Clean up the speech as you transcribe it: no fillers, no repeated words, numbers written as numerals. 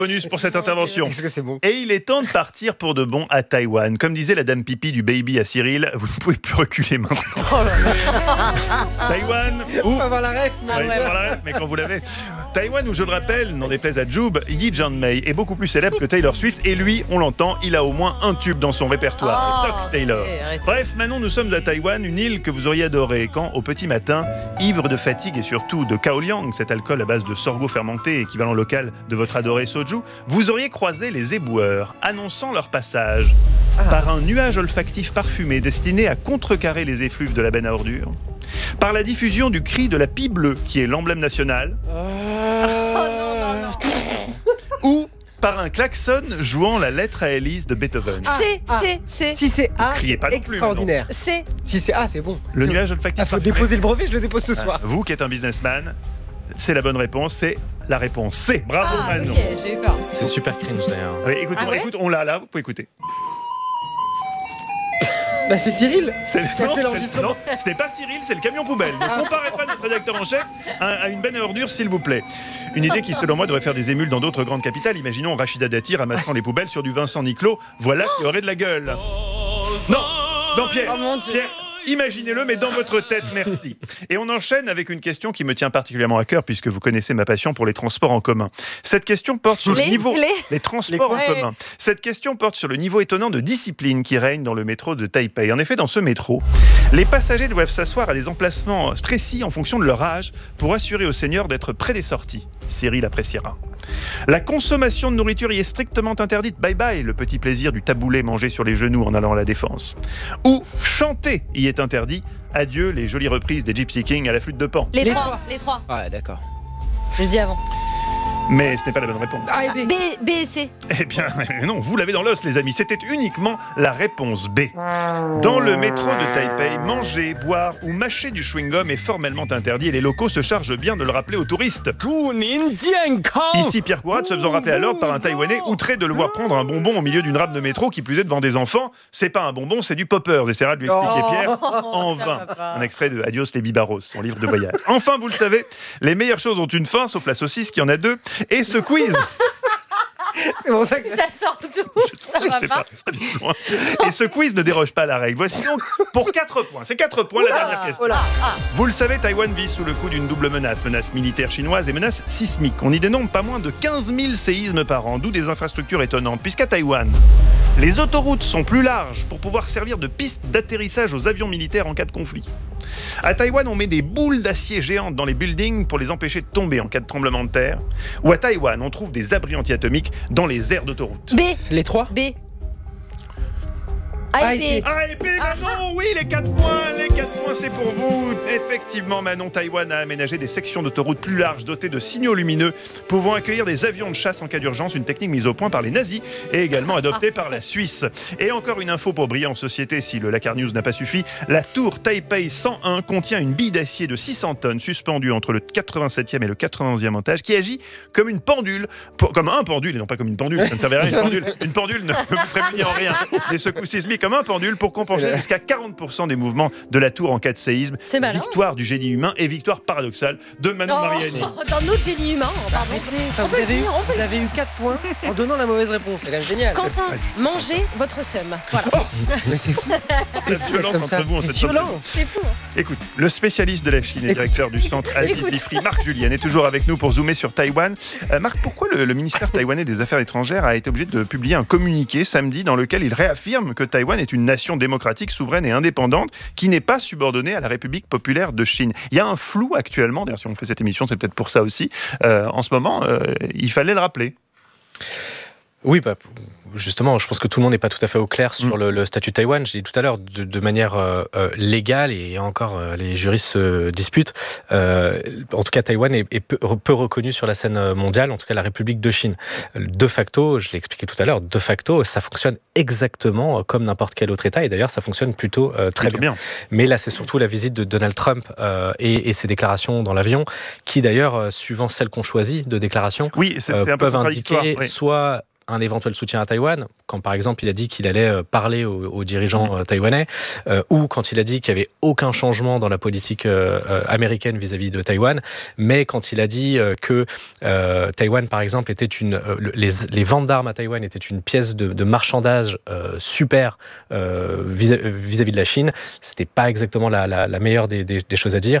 Bonus pour cette intervention. Est-ce que c'est bon? Et il est temps de partir pour de bon à Taïwan. Comme disait la dame pipi du baby à Cyril, vous ne pouvez plus reculer maintenant. Taïwan ou... On va voir la ref. Oui, voir la ref, mais quand vous l'avez. Taïwan, où je le rappelle, n'en déplaise à Joub, Yi Jianmei est beaucoup plus célèbre que Taylor Swift. Et lui, on l'entend, il a au moins un tube dans son répertoire, le Talk Taylor. Bref, Manon, nous sommes à Taïwan, une île que vous auriez adorée quand, au petit matin, ivre de fatigue et surtout de kaoliang, cet alcool à base de sorgho fermenté, équivalent local de votre adoré soju, vous auriez croisé les éboueurs, annonçant leur passage par un nuage olfactif parfumé destiné à contrecarrer les effluves de la benne à ordures, par la diffusion du cri de la pie bleue, qui est l'emblème national, ou par un klaxon jouant la lettre à Élise de Beethoven. Si c'est A, Criez pas non plus, extraordinaire. C'est. Si c'est A, c'est bon. Le nuage olfactif Faut parfumé. déposer le brevet, je le dépose ce soir. Vous qui êtes un businessman, c'est la bonne réponse, c'est la réponse C. Bravo Manon. Ok, j'ai eu peur. C'est super cringe d'ailleurs. Oui, écoute, Ah ouais écoute, on l'a là, vous pouvez écouter. Bah c'est Cyril. C'est Qui a fait l'enregistrement. non, ce n'est pas Cyril, c'est le camion poubelle. Ne comparez pas notre rédacteur en chef à une benne à ordures, s'il vous plaît. Une idée qui, selon moi, devrait faire des émules dans d'autres grandes capitales. Imaginons Rachida Dati ramassant les poubelles sur du Vincent Niclot. Voilà qui aurait de la gueule. Non, Pierre. Oh mon Dieu. Pierre, imaginez-le, mais dans votre tête, merci. Et on enchaîne avec une question qui me tient particulièrement à cœur, puisque vous connaissez ma passion pour les transports en commun. Cette question porte sur le niveau... Les transports en commun. Cette question porte sur le niveau étonnant de discipline qui règne dans le métro de Taipei. En effet, dans ce métro, les passagers doivent s'asseoir à des emplacements précis en fonction de leur âge pour assurer aux seniors d'être près des sorties. Cyril appréciera. La consommation de nourriture y est strictement interdite. Bye bye, le petit plaisir du taboulé mangé sur les genoux en allant à la Défense. Ou chanter y est interdit. Adieu les jolies reprises des Gypsy Kings à la flûte de Pan. Les trois. Ouais, d'accord. Je le dis avant. Mais ce n'est pas la bonne réponse. A et B. B et C. Eh bien, non, vous l'avez dans l'os, les amis. C'était uniquement la réponse B. Dans le métro de Taipei, manger, boire ou mâcher du chewing-gum est formellement interdit et les locaux se chargent bien de le rappeler aux touristes. Ici, Pierre Courat se faisant rappeler à l'ordre par un Taïwanais outré de le voir prendre un bonbon au milieu d'une rame de métro qui plus est devant des enfants. C'est pas un bonbon, c'est du poppers. Essaiera de lui expliquer Pierre en vain. Un extrait de Adios les Bibaros, son livre de voyage. Enfin, vous le savez, les meilleures choses ont une fin, sauf la saucisse qui en a deux. Et ce quiz... C'est pour ça que Ça sort d'où? Ça Je va sais pas. ça vient de loin. Et ce quiz ne déroge pas à la règle. Voici donc pour 4 points. C'est 4 points la dernière question. Vous le savez, Taïwan vit sous le coup d'une double menace. Menace militaire chinoise et menace sismique. On y dénombre pas moins de 15 000 séismes par an, d'où des infrastructures étonnantes. Puisqu'à Taïwan, les autoroutes sont plus larges pour pouvoir servir de piste d'atterrissage aux avions militaires en cas de conflit. À Taïwan, on met des boules d'acier géantes dans les buildings pour les empêcher de tomber en cas de tremblement de terre. Ou à Taïwan, on trouve des abris anti-atomiques dans les aires d'autoroute. B. les trois. B. A et B. Ah, et puis Manon, oui, les 4 points, c'est pour vous. Effectivement, Manon, Taïwan a aménagé des sections d'autoroute plus larges dotées de signaux lumineux pouvant accueillir des avions de chasse en cas d'urgence, une technique mise au point par les nazis et également adoptée par la Suisse. Et encore une info pour briller en société si le Lakar News n'a pas suffi, la tour Taipei 101 contient une bille d'acier de 600 tonnes suspendue entre le 87e et le 91e étage qui agit comme une pendule, comme un pendule et non pas comme une pendule, ça ne servait à rien, une pendule ne vous prémunit en rien des secousses sismiques comme un pendule pour compenser jusqu'à 40% des mouvements de la tour en cas de séisme. C'est malin. Victoire du génie humain et victoire paradoxale de Manon Mariani. Dans notre génie humain, pardon. Enfin, vous avez eu 4 points en donnant la mauvaise réponse. C'est quand même génial. Quentin, mangez votre seum. Voilà. Mais c'est fou. C'est violence comme entre ça. vous en C'est cette fin de violent. saison. C'est fou. Hein. Écoute, le spécialiste de la Chine et directeur du centre Asie Bifri, Marc Julien, est toujours avec nous pour zoomer sur Taïwan. Marc, pourquoi le ministère taïwanais des Affaires étrangères a été obligé de publier un communiqué samedi dans lequel il réaffirme que Taïwan est une nation démocratique, souveraine et indépendante qui n'est pas subordonnée à la République populaire de Chine? Il y a un flou actuellement, d'ailleurs si on fait cette émission c'est peut-être pour ça aussi, en ce moment, il fallait le rappeler. Oui, bah, justement, je pense que tout le monde n'est pas tout à fait au clair sur le statut de Taïwan. J'ai dit tout à l'heure, de manière légale, et encore les juristes se disputent, en tout cas Taïwan est peu reconnu sur la scène mondiale, en tout cas la République de Chine. De facto, je l'ai expliqué tout à l'heure, de facto, ça fonctionne exactement comme n'importe quel autre État, et d'ailleurs ça fonctionne plutôt très bien. Mais là, c'est surtout la visite de Donald Trump et ses déclarations dans l'avion, qui d'ailleurs, suivant celle qu'on choisit de déclaration, oui, c'est un peu peuvent indiquer soit un éventuel soutien à Taïwan, quand par exemple il a dit qu'il allait parler aux dirigeants taïwanais, ou quand il a dit qu'il n'y avait aucun changement dans la politique américaine vis-à-vis de Taïwan, mais quand il a dit que Taïwan, par exemple, était les ventes d'armes à Taïwan étaient une pièce de marchandage super vis-à-vis de la Chine, c'était pas exactement la meilleure des choses à dire.